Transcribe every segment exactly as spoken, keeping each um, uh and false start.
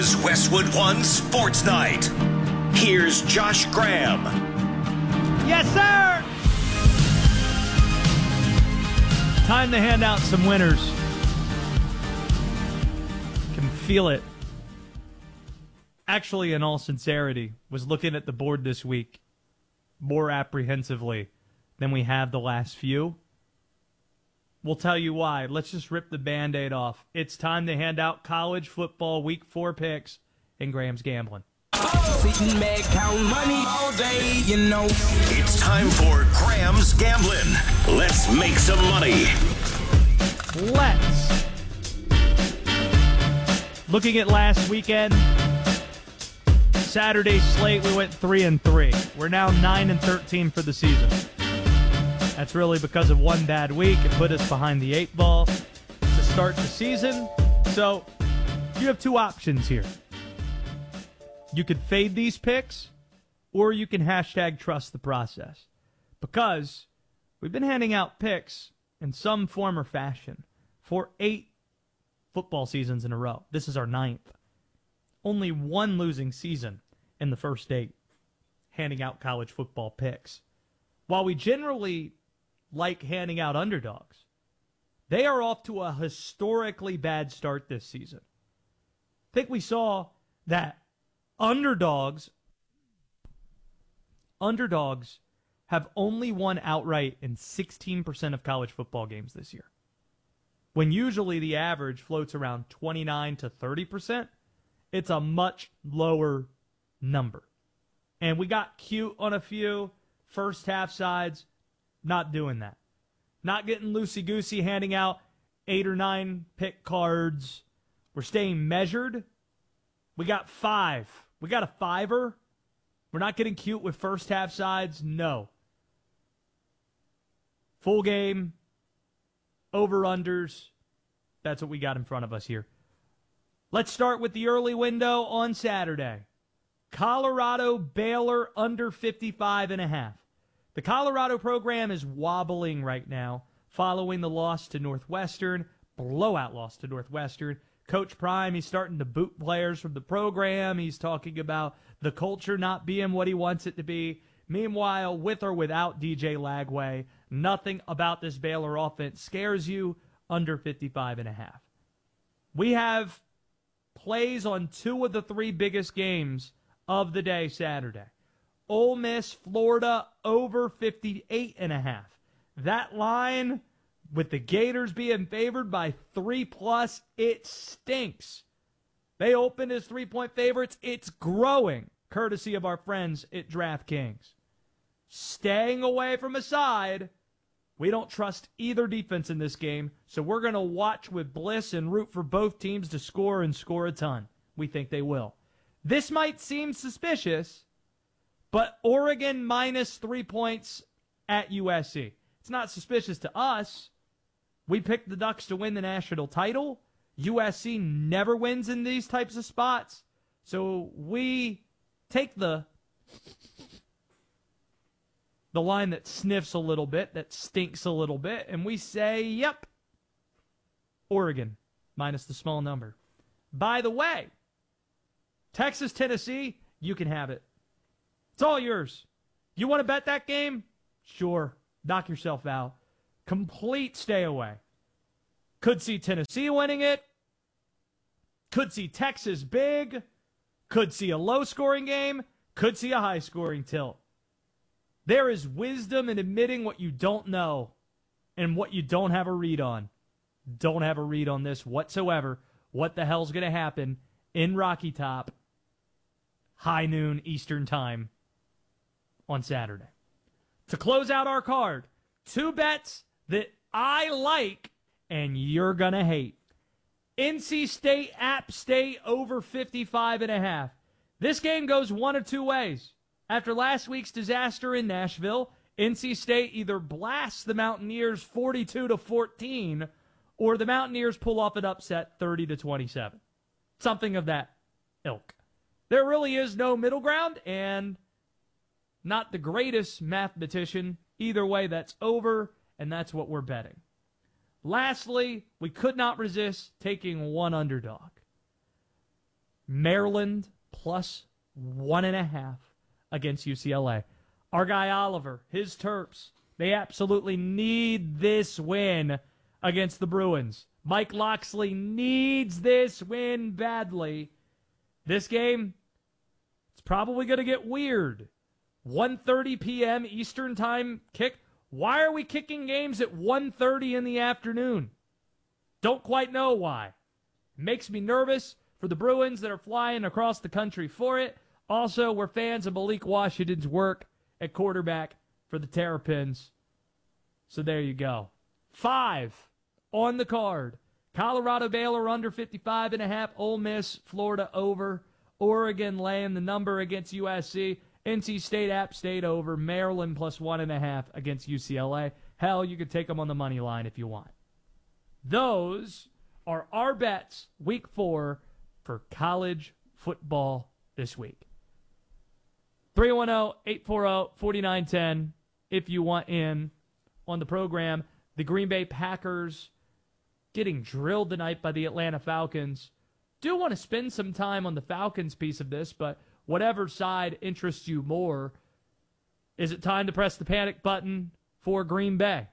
Westwood One Sports Night. Here's Josh Graham. Yes, sir! Time to hand out some winners. Can feel it. Actually, in all sincerity, was looking at the board this week more apprehensively than we have the last few. We'll tell you why. Let's just rip the Band-Aid off. It's time to hand out college football week four picks in Graham's Gambling. Sitting back, count money all day, you know. It's time for Graham's Gambling. Let's make some money. Let's. Looking at last weekend, Saturday slate, we went three and three. We're now nine and thirteen for the season. That's really because of one bad week. It put us behind the eight ball to start the season. So you have two options here. You could fade these picks, or you can hashtag trust the process. Because we've been handing out picks in some form or fashion for eight football seasons in a row. This is our ninth. Only one losing season in the first eight handing out college football picks. While we generally like handing out underdogs, they are off to a historically bad start this season. I think we saw that underdogs underdogs have only won outright in sixteen percent of college football games this year. When usually the average floats around twenty-nine to thirty percent, it's a much lower number. And we got cute on a few first half sides. Not doing that. Not getting loosey-goosey, handing out eight or nine pick cards. We're staying measured. We got five. We got a fiver. We're not getting cute with first half sides. No. Full game. Over-unders. That's what we got in front of us here. Let's start with the early window on Saturday. Colorado Baylor under fifty-five and a half. The Colorado program is wobbling right now following the loss to Northwestern, blowout loss to Northwestern. Coach Prime, he's starting to boot players from the program. He's talking about the culture not being what he wants it to be. Meanwhile, with or without D J Lagway, nothing about this Baylor offense scares you under fifty-five and a half. We have plays on two of the three biggest games of the day Saturday. Ole Miss, Florida, over fifty-eight and a half. That line, with the Gators being favored by three plus, it stinks. They opened as three-point favorites. It's growing, courtesy of our friends at DraftKings. Staying away from a side. We don't trust either defense in this game, so we're going to watch with bliss and root for both teams to score and score a ton. We think they will. This might seem suspicious, but Oregon minus three points at U S C. It's not suspicious to us. We picked the Ducks to win the national title. U S C never wins in these types of spots. So we take the, the line that sniffs a little bit, that stinks a little bit, and we say, yep, Oregon minus the small number. By the way, Texas, Tennessee, you can have it. It's all yours. You want to bet that game? Sure. Knock yourself out. Complete stay away. Could see Tennessee winning it. Could see Texas big. Could see a low-scoring game. Could see a high-scoring tilt. There is wisdom in admitting what you don't know and what you don't have a read on. Don't have a read on this whatsoever. What the hell's going to happen in Rocky Top, high noon Eastern time on Saturday. To close out our card, two bets that I like and you're going to hate. N C State, App State over fifty-five and a half. This game goes one of two ways. After last week's disaster in Nashville, N C State either blasts the Mountaineers forty-two to fourteen or the Mountaineers pull off an upset thirty to twenty-seven. Something of that ilk. There really is no middle ground, and not the greatest mathematician. Either way, that's over, and that's what we're betting. Lastly, we could not resist taking one underdog. Maryland plus one and a half against U C L A. Our guy Oliver, his Terps, they absolutely need this win against the Bruins. Mike Loxley needs this win badly. This game, it's probably going to get weird. one thirty p.m. Eastern Time kick. Why are we kicking games at one thirty in the afternoon? Don't quite know why. It makes me nervous for the Bruins that are flying across the country for it. Also, we're fans of Malik Washington's work at quarterback for the Terrapins. So there you go. Five on the card. Colorado Baylor under fifty-five and a half. Ole Miss, Florida over. Oregon laying the number against U S C. N C State, App State over. Maryland plus one and a half against U C L A. Hell, you could take them on the money line if you want. Those are our bets week four for college football this week. three one zero, eight four zero, four nine one zero if you want in on the program. The Green Bay Packers getting drilled tonight by the Atlanta Falcons. Do want to spend some time on the Falcons piece of this, but whatever side interests you more, is it time to press the panic button for Green Bay?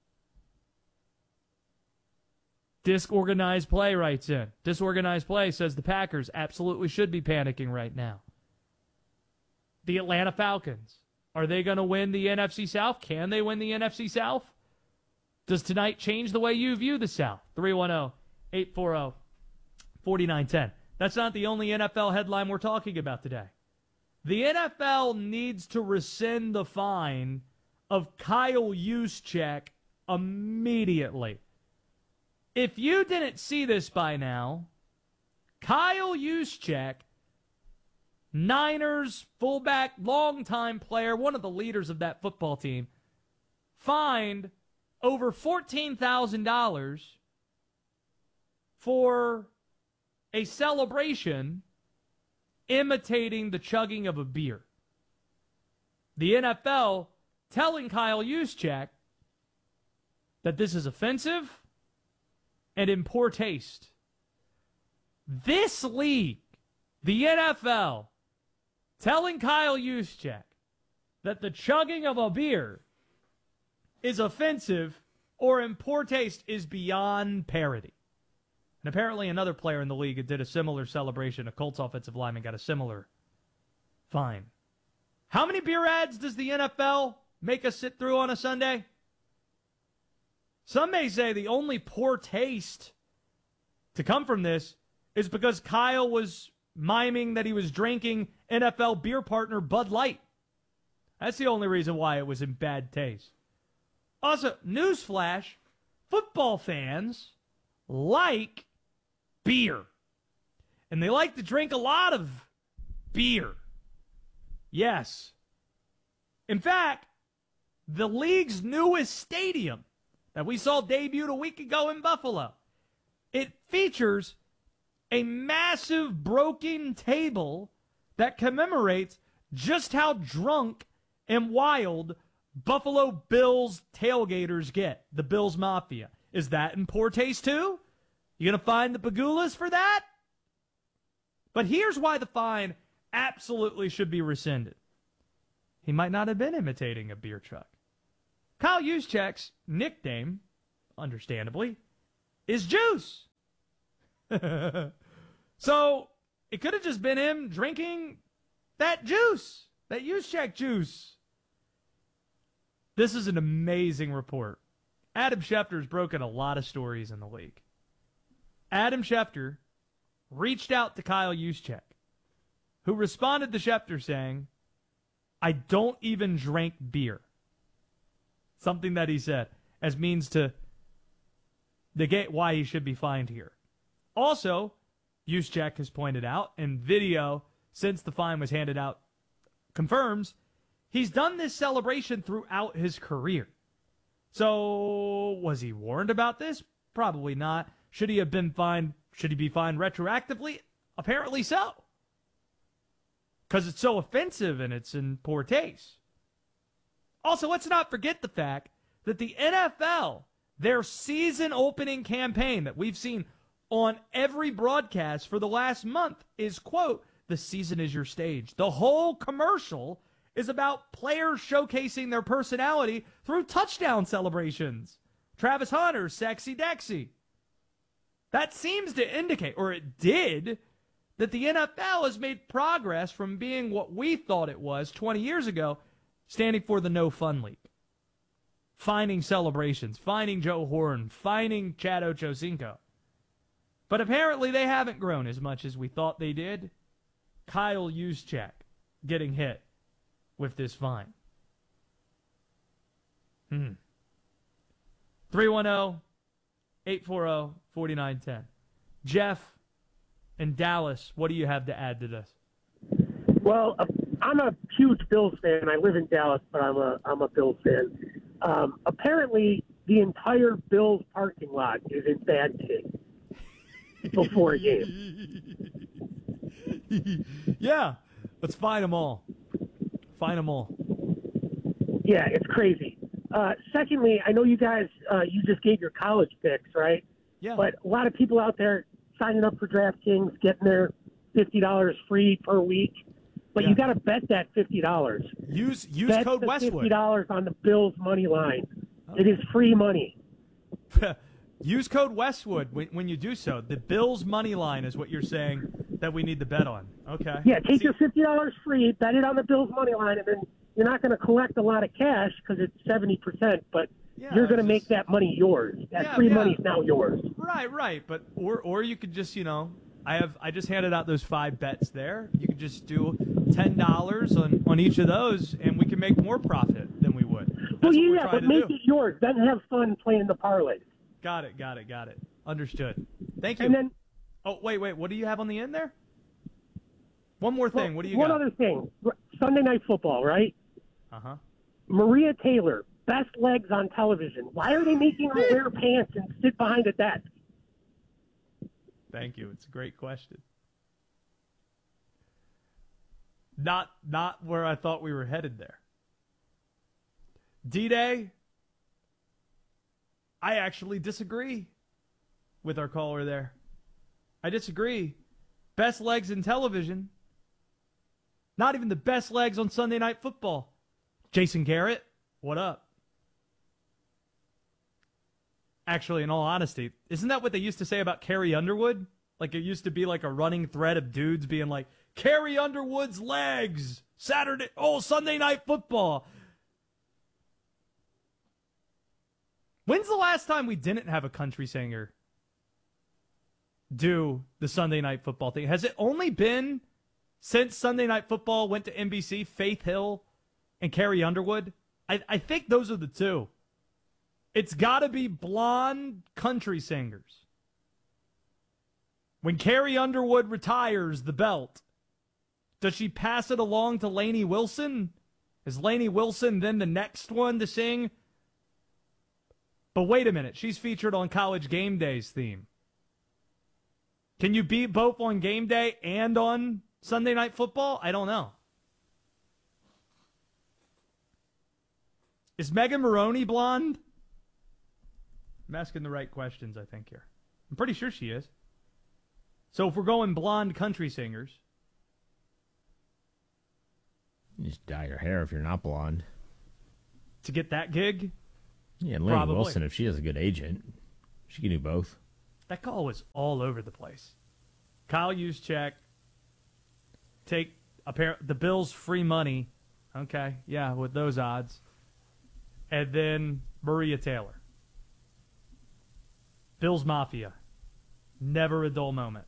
Disorganized Play writes in. Disorganized Play says the Packers absolutely should be panicking right now. The Atlanta Falcons, are they going to win the N F C South? Can they win the N F C South? Does tonight change the way you view the South? three one zero, eight four zero, four nine one zero. That's not the only N F L headline we're talking about today. The N F L needs to rescind the fine of Kyle Juszczyk immediately. If you didn't see this by now, Kyle Juszczyk, Niners fullback, longtime player, one of the leaders of that football team, fined over fourteen thousand dollars for a celebration imitating the chugging of a beer. The N F L telling Kyle Juszczyk that this is offensive and in poor taste. This league, the N F L, telling Kyle Juszczyk that the chugging of a beer is offensive or in poor taste is beyond parody. And apparently another player in the league did a similar celebration. A Colts offensive lineman got a similar fine. How many beer ads does the N F L make us sit through on a Sunday? Some may say the only poor taste to come from this is because Kyle was miming that he was drinking N F L beer partner Bud Light. That's the only reason why it was in bad taste. Also, newsflash, football fans like beer. And they like to drink a lot of beer. Yes. In fact, the league's newest stadium that we saw debuted a week ago in Buffalo, it features a massive broken table that commemorates just how drunk and wild Buffalo Bills tailgaters get, the Bills Mafia. Is that in poor taste too? You going to find the Pagulas for that? But here's why the fine absolutely should be rescinded. He might not have been imitating a beer truck. Kyle Juszczyk's nickname, understandably, is Juice. So it could have just been him drinking that juice, that Juszczyk juice. This is an amazing report. Adam Schefter's broken a lot of stories in the league. Adam Schefter reached out to Kyle Juszczyk, who responded to Schefter saying, I don't even drink beer. Something that he said as means to negate why he should be fined here. Also, Juszczyk has pointed out, and video since the fine was handed out confirms, he's done this celebration throughout his career. So, was he warned about this? Probably not. Should he have been fined? Should he be fined retroactively? Apparently so. Because it's so offensive and it's in poor taste. Also, let's not forget the fact that the N F L, their season opening campaign that we've seen on every broadcast for the last month is, quote, "The season is your stage." The whole commercial is about players showcasing their personality through touchdown celebrations. Travis Hunter, sexy Dexy. That seems to indicate, or it did, that the N F L has made progress from being what we thought it was twenty years ago, standing for the No Fun League. Finding celebrations, finding Joe Horn, finding Chad Ochocinco. But apparently they haven't grown as much as we thought they did. Kyle Juszczyk getting hit with this fine. Hmm. three one zero, eight four zero, four nine one zero. Jeff in Dallas, what do you have to add to this? Well, uh, I'm a huge Bills fan. I live in Dallas, but I'm a I'm a Bills fan. Um, apparently, the entire Bills parking lot is in bad shape before a game. Yeah, let's find them all. Find them all. Yeah, it's crazy. Uh, secondly, I know you guys, uh, you just gave your college picks, right? Yeah. But a lot of people out there signing up for DraftKings, getting their fifty dollars free per week. But Yeah. you got to bet that fifty dollars. Use use Bet code the Westwood. fifty dollars on the Bills money line. It is free money. Use code Westwood when, when you do so. The Bills money line is what you're saying that we need to bet on. Okay. Yeah, take See- your fifty dollars free, bet it on the Bills money line, and then you're not going to collect a lot of cash because it's seventy percent, but Yeah, you're going to just- make that money yours. That Yeah, free yeah. money is now yours. Right, right. But or or you could just, you know, I have I just handed out those five bets there. You could just do ten dollars on, on each of those, and we can make more profit than we would. That's Well, what we're yeah, trying but to make do. it yours. Then have fun playing the parlays. Got it, got it, got it. Understood. Thank you. And then oh, wait, wait. What do you have on the end there? One more thing. What do you one got? other thing. Sunday Night Football, right? Uh-huh. Maria Taylor, best legs on television. Why are they making her wear pants and sit behind a desk? Thank you. It's a great question. Not not where I thought we were headed there. D-Day, I actually disagree with our caller there. I disagree. Best legs in television. Not even the best legs on Sunday Night Football. Jason Garrett, what up? Actually, in all honesty, isn't that what they used to say about Carrie Underwood? Like, it used to be like a running thread of dudes being like, Carrie Underwood's legs, Saturday, oh, Sunday Night Football. When's the last time we didn't have a country singer do the Sunday Night Football thing? Has it only been since Sunday Night Football went to N B C, Faith Hill and Carrie Underwood? I, I think those are the two. It's got to be blonde country singers. When Carrie Underwood retires the belt, does she pass it along to Lainey Wilson? Is Lainey Wilson then the next one to sing? But wait a minute, she's featured on College Game Day's theme. Can you beat both on Game Day and on Sunday Night Football? I don't know. Is Megan Maroney blonde? I'm asking the right questions, I think, here. I'm pretty sure she is. So if we're going blonde country singers. You just dye your hair if you're not blonde. To get that gig? Yeah, and Lainey Probably. Wilson, if she has a good agent, she can do both. That call was all over the place. Kyle Juszczyk. Take appar- the Bills' free money. Okay, yeah, with those odds. And then Maria Taylor. Bills Mafia. Never a dull moment.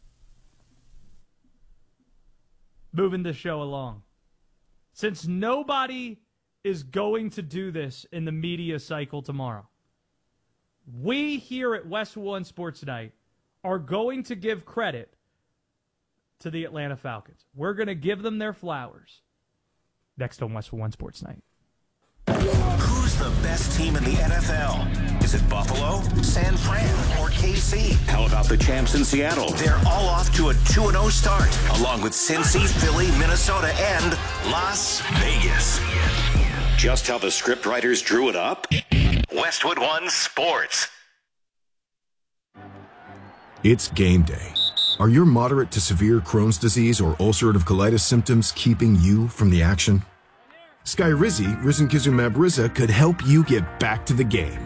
Moving the show along. Since nobody is going to do this in the media cycle tomorrow, we here at West One Sports Night are going to give credit to the Atlanta Falcons. We're going to give them their flowers next on West One Sports Night. Who's the best team in the N F L? Is it Buffalo, San Fran, or K C? How about the champs in Seattle? They're all off to a two and oh start, along with Cincy, Philly, Minnesota, and Las Vegas. Just how the scriptwriters drew it up? Westwood One Sports. It's game day. Are your moderate to severe Crohn's disease or ulcerative colitis symptoms keeping you from the action? Skyrizi, risankizumab Riza, could help you get back to the game.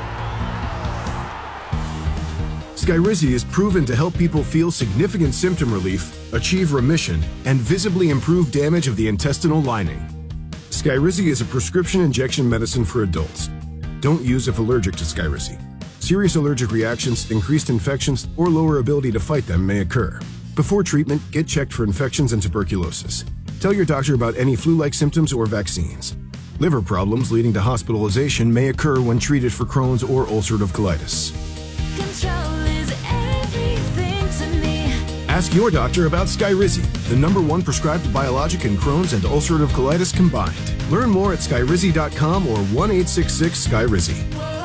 Skyrizi is proven to help people feel significant symptom relief, achieve remission, and visibly improve damage of the intestinal lining. Skyrizi is a prescription injection medicine for adults. Don't use if allergic to Skyrizi. Serious allergic reactions, increased infections, or lower ability to fight them may occur. Before treatment, get checked for infections and tuberculosis. Tell your doctor about any flu-like symptoms or vaccines. Liver problems leading to hospitalization may occur when treated for Crohn's or ulcerative colitis. Control is everything to me. Ask your doctor about Skyrizi, the number one prescribed biologic in Crohn's and ulcerative colitis combined. Learn more at skyrizi dot com or one eight six six Skyrizi.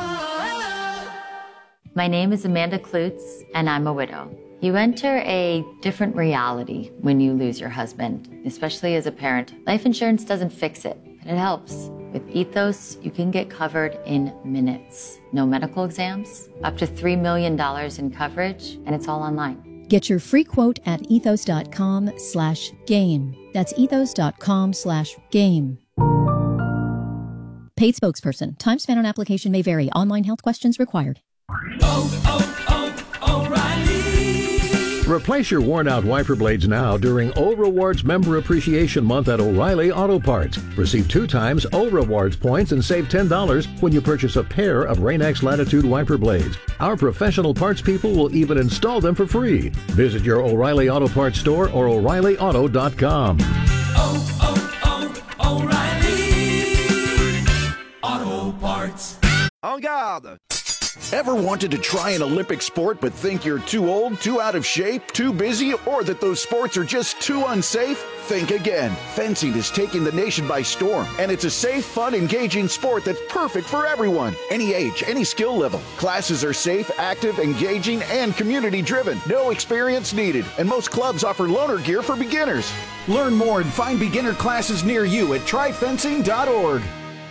My name is Amanda Klutz, and I'm a widow. You enter a different reality when you lose your husband, especially as a parent. Life insurance doesn't fix it, but it helps. With Ethos, you can get covered in minutes. No medical exams, up to three million dollars in coverage, and it's all online. Get your free quote at ethos dot com slash game. That's ethos dot com slash game. Paid spokesperson. Time spent on application may vary. Online health questions required. Oh, oh, oh, O'Reilly. Replace your worn-out wiper blades now during O Rewards Member Appreciation Month at O'Reilly Auto Parts. Receive two times O Rewards points and save ten dollars when you purchase a pair of Rain-X Latitude wiper blades. Our professional parts people will even install them for free. Visit your O'Reilly Auto Parts store or O'Reilly Auto dot com. Oh, oh, oh, O'Reilly Auto Parts. En garde! Ever wanted to try an Olympic sport but think you're too old, too out of shape, too busy, or that those sports are just too unsafe? Think again. Fencing is taking the nation by storm, and it's a safe, fun, engaging sport that's perfect for everyone. Any age, any skill level. Classes are safe, active, engaging, and community-driven. No experience needed, and most clubs offer loaner gear for beginners. Learn more and find beginner classes near you at try fencing dot org.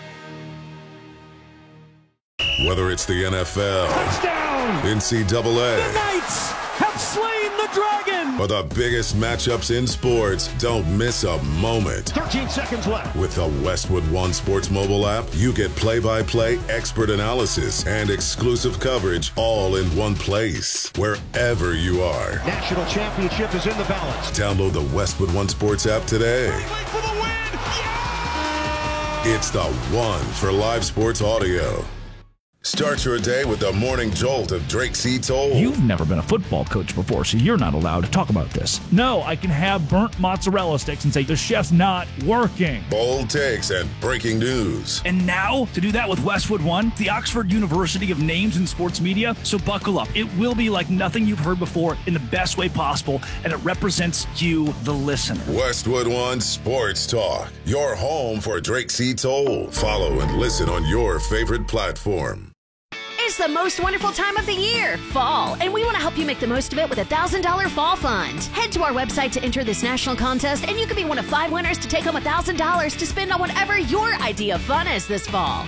Whether it's the N F L, touchdown, N C double A, the Knights have slain the dragon, or the biggest matchups in sports, don't miss a moment. thirteen seconds left. With the Westwood One Sports mobile app, you get play-by-play expert analysis and exclusive coverage all in one place, wherever you are. National championship is in the balance. Download the Westwood One Sports app today. For the win. Yeah! It's the one for live sports audio. Start your day with the morning jolt of Drake C. Toll. You've never been a football coach before, so you're not allowed to talk about this. No, I can have burnt mozzarella sticks and say the chef's not working. Bold takes and breaking news. And now, to do that with Westwood One, the Oxford University of names in sports media, so buckle up. It will be like nothing you've heard before in the best way possible, and it represents you, the listener. Westwood One Sports Talk, your home for Drake C. Toll. Follow and listen on your favorite platform. It's the most wonderful time of the year, fall, and we want to help you make the most of it with a one thousand dollars Fall Fund. Head to our website to enter this national contest, and you could be one of five winners to take home one thousand dollars to spend on whatever your idea of fun is this fall.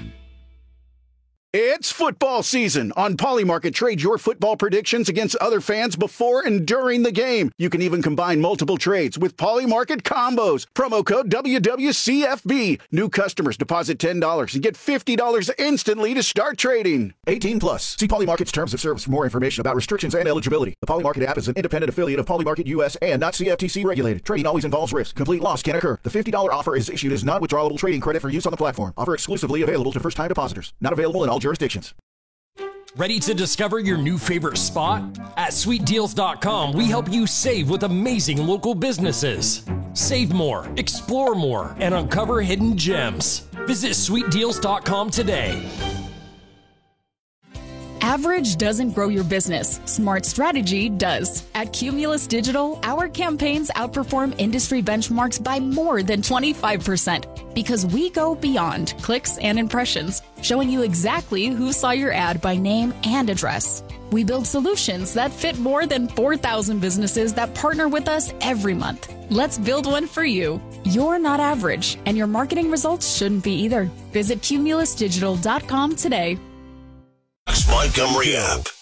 It's football season. On Polymarket, trade your football predictions against other fans before and during the game. You can even combine multiple trades with Polymarket combos. Promo code W W C F B. New customers deposit ten dollars and get fifty dollars instantly to start trading. eighteen plus. See Polymarket's terms of service for more information about restrictions and eligibility. The Polymarket app is an independent affiliate of Polymarket U S and not C F T C regulated. Trading always involves risk. Complete loss can occur. The fifty dollars offer is issued as non-withdrawable trading credit for use on the platform. Offer exclusively available to first-time depositors. Not available in all jurisdictions. Ready to discover your new favorite spot? At sweet deals dot com, we help you save with amazing local businesses. Save more, explore more, and uncover hidden gems. Visit sweet deals dot com today. Average doesn't grow your business. Smart strategy does. At Cumulus Digital, our campaigns outperform industry benchmarks by more than twenty-five percent because we go beyond clicks and impressions, showing you exactly who saw your ad by name and address. We build solutions that fit more than four thousand businesses that partner with us every month. Let's build one for you. You're not average, and your marketing results shouldn't be either. Visit cumulus digital dot com today. Montgomery app.